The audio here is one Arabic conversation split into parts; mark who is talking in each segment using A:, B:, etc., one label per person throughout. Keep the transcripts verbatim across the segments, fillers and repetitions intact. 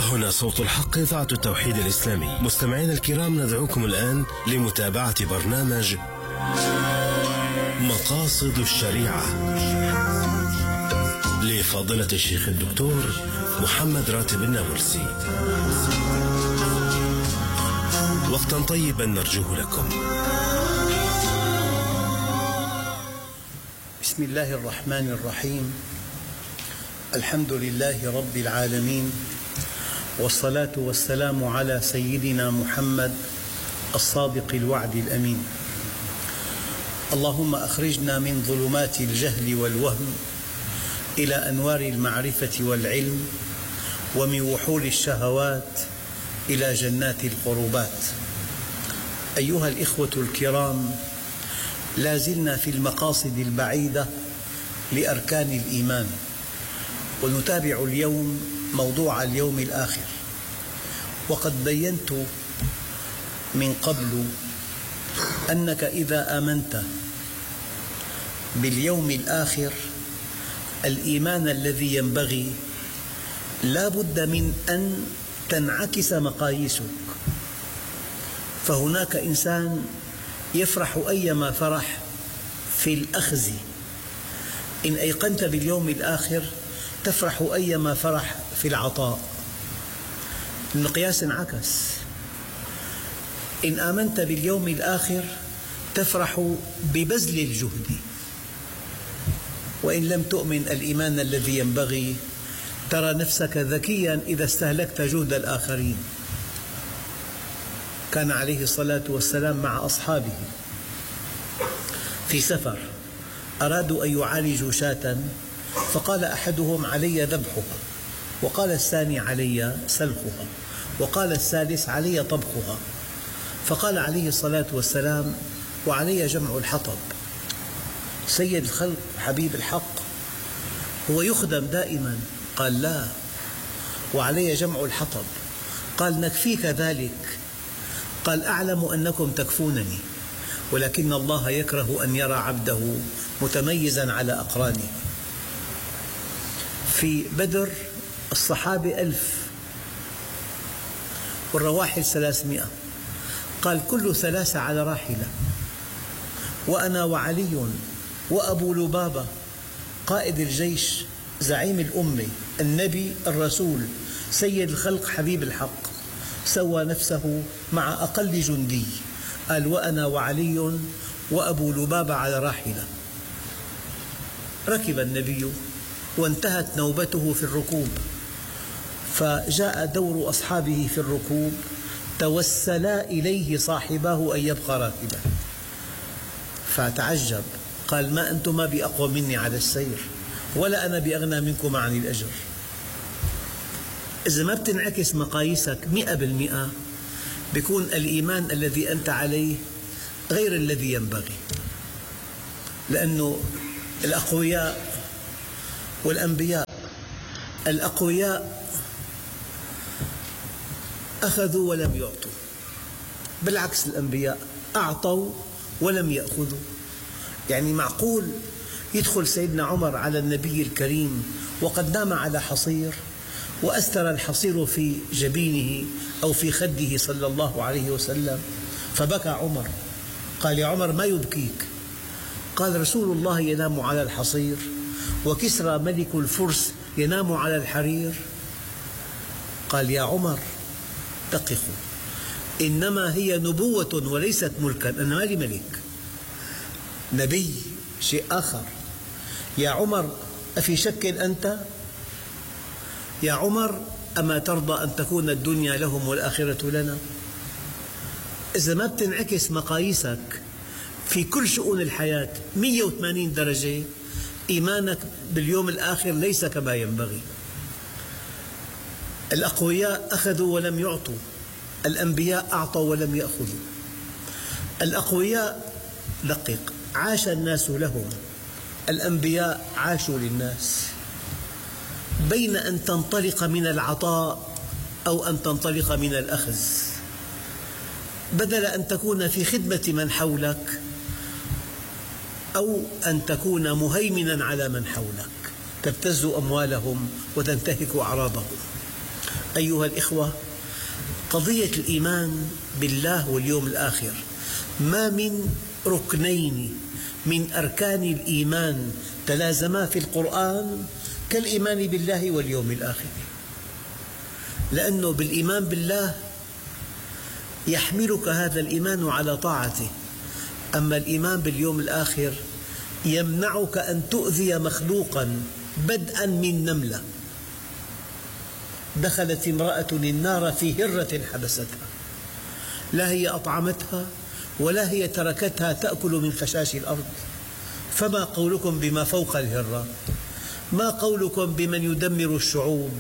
A: هنا صوت الحق، إذاعة التوحيد الإسلامي. مستمعينا الكرام، ندعوكم الآن لمتابعة برنامج مقاصد الشريعة لفضيلة الشيخ الدكتور محمد راتب النابلسي. وقتا طيبا نرجوه لكم.
B: بسم الله الرحمن الرحيم. الحمد لله رب العالمين، والصلاة والسلام على سيدنا محمد الصادق الوعد الأمين. اللهم أخرجنا من ظلمات الجهل والوهم إلى أنوار المعرفة والعلم، ومن وحول الشهوات إلى جنات القربات. أيها الإخوة الكرام، لا زلنا في المقاصد البعيدة لأركان الإيمان، ونتابع اليوم موضوع اليوم الآخر. وقد بينت من قبل أنك إذا آمنت باليوم الآخر الإيمان الذي ينبغي لا بد من أن تنعكس مقاييسك. فهناك إنسان يفرح أيما فرح في الأخذ، إن أيقنت باليوم الآخر تفرح أيما فرح في العطاء. المقياس انعكس. إن آمنت باليوم الآخر تفرح ببذل الجهد، وإن لم تؤمن الإيمان الذي ينبغي ترى نفسك ذكيا إذا استهلكت جهد الآخرين. كان عليه الصلاة والسلام مع أصحابه في سفر، أرادوا أن يعالجوا شاة، فقال أحدهم: علي ذبحها، وقال الثاني: علي سلخها، وقال الثالث: علي طبخها. فقال عليه الصلاة والسلام: وعلي جمع الحطب. سيد الخلق حبيب الحق هو يخدم دائما. قال: لا، وعلي جمع الحطب. قال: نكفيك ذلك. قال: أعلم أنكم تكفونني، ولكن الله يكره أن يرى عبده متميزا على أقرانه. في بدر الصحابة ألف والرواحل ثلاثمائة. قال: كل ثلاثة على راحلة، وأنا وعلي وأبو لبابة قائد الجيش، زعيم الأمة، النبي الرسول، سيد الخلق حبيب الحق، سوى نفسه مع أقل جندي. قال: وأنا وعلي وأبو لبابة على راحلة. ركب النبي وانتهت نوبته في الركوب، فجاء دور أصحابه في الركوب، توسلا إليه صاحباه أن يبقى راكبا، فتعجب. قال: ما أنتما بأقوى مني على السير، ولا أنا بأغنى منكما عن الأجر. إذا ما بتنعكس مقاييسك مئة بالمئة بيكون الإيمان الذي أنت عليه غير الذي ينبغي. لأنه الأقوياء والأنبياء، الأقوياء أخذوا ولم يعطوا، بالعكس الأنبياء أعطوا ولم يأخذوا. يعني معقول يدخل سيدنا عمر على النبي الكريم وقد نام على حصير، وأستر الحصير في جبينه أو في خده صلى الله عليه وسلم، فبكى عمر. قال: يا عمر ما يبكيك؟ قال: رسول الله ينام على الحصير، وكسرى ملك الفرس ينام على الحرير. قال: يا عمر دققوا، إنما هي نبوة وليست ملكا، أنا ما لي ملك، نبي شيء آخر. يا عمر أفي شك أنت؟ يا عمر أما ترضى أن تكون الدنيا لهم والآخرة لنا؟ إذا ما بتنعكس مقاييسك في كل شؤون الحياة مئة وثمانين درجة، إيمانك باليوم الآخر ليس كما ينبغي. الأقوياء أخذوا ولم يعطوا، الأنبياء أعطوا ولم يأخذوا. الأقوياء دقق عاش الناس لهم، الأنبياء عاشوا للناس. بين أن تنطلق من العطاء أو أن تنطلق من الأخذ، بدل أن تكون في خدمة من حولك أو أن تكون مهيمنا على من حولك، تبتز أموالهم وتنتهك أعراضهم. أيها الإخوة، قضية الإيمان بالله واليوم الآخر ما من ركنين من أركان الإيمان تلازما في القرآن كالإيمان بالله واليوم الآخر، لأنه بالإيمان بالله يحملك هذا الإيمان على طاعته، أما الإيمان باليوم الآخر يمنعك أن تؤذي مخلوقا بدءا من نملة. دخلت امرأة النار في هرة حبستها، لا هي أطعمتها ولا هي تركتها تأكل من خشاش الأرض، فما قولكم بما فوق الهرة؟ ما قولكم بمن يدمر الشعوب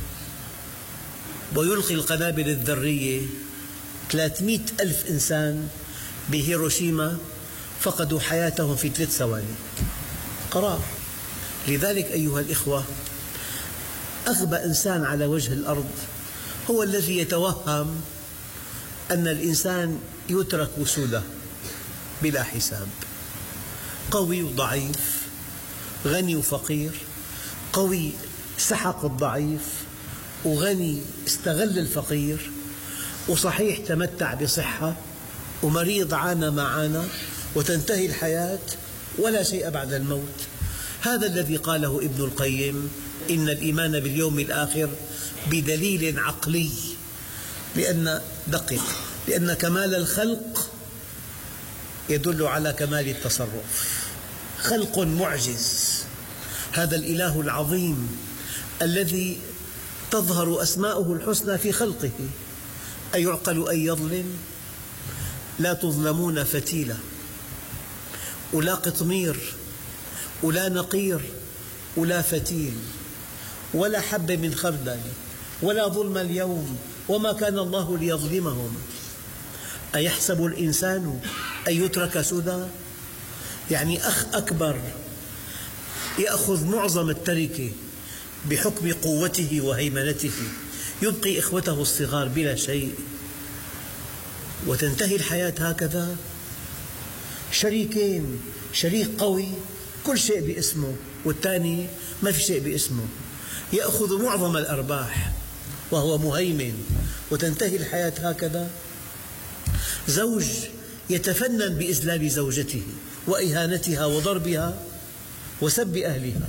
B: ويلقي القنابل الذرية؟ ثلاثمئة ألف إنسان بهيروشيما فقدوا حياتهم في ثلاث ثواني. قرار. لذلك أيها الإخوة، أغبى إنسان على وجه الأرض هو الذي يتوهم أن الإنسان يترك وسوده بلا حساب، قوي وضعيف، غني وفقير، قوي سحق الضعيف، وغني استغل الفقير، وصحيح تمتع بصحة، ومريض عانى ما عانى، وتنتهي الحياة ولا شيء بعد الموت. هذا الذي قاله ابن القيم: إن الإيمان باليوم الآخر بدليل عقلي، لأن دقق لأن كمال الخلق يدل على كمال التصرف. خلق معجز، هذا الإله العظيم الذي تظهر أسماؤه الحسنى في خلقه، أيعقل أن يظلم؟ لا تظلمون فتيلة، ولا قطمير، ولا نقير، ولا فتيل، ولا حب من خردل، ولا ظلم اليوم، وما كان الله ليظلمهم. أيحسب الإنسان أن يترك سدى؟ يعني أخ أكبر يأخذ معظم التركة بحكم قوته وهيمنته، يبقي إخوته الصغار بلا شيء، وتنتهي الحياة هكذا. شريكين، شريك قوي كل شيء باسمه، والثاني ما في شيء باسمه، يأخذ معظم الأرباح وهو مهيمن، وتنتهي الحياة هكذا. زوج يتفنن بإذلال زوجته وإهانتها وضربها وسب أهلها،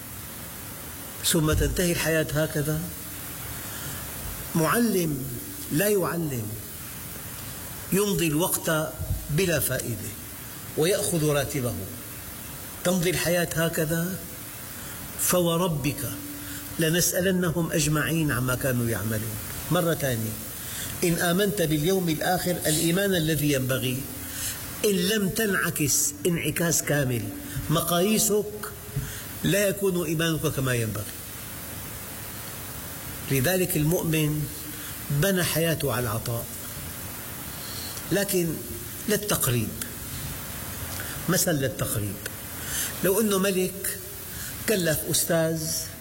B: ثم تنتهي الحياة هكذا. معلم لا يعلم، يمضي الوقت بلا فائدة ويأخذ راتبه، تمضي الحياة هكذا. فوربك لنسألنهم أجمعين عما كانوا يعملون. مرة ثانية، إن آمنت باليوم الآخر الإيمان الذي ينبغي، إن لم تنعكس انعكاس كامل مقاييسك لا يكون إيمانك كما ينبغي. لذلك المؤمن بنى حياته على العطاء، لكن للتقريب. مثل للتقريب، لو أنه ملك كلف أستاذ